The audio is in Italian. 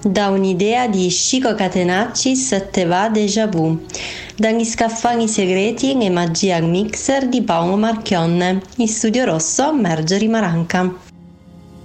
Da un'idea di Chico Catenaccis te va déjà vu. Dagli scaffali segreti e magia al mixer di Paolo Marchionne. In studio rosso Marjorie Maranca.